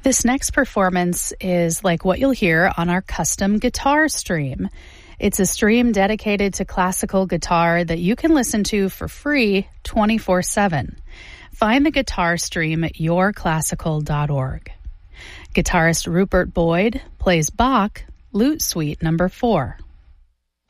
This next performance is like what you'll hear on our custom guitar stream. It's a stream dedicated to classical guitar that you can listen to for free 24/7. Find the guitar stream at yourclassical.org. Guitarist Rupert Boyd plays Bach, Lute Suite No. 4.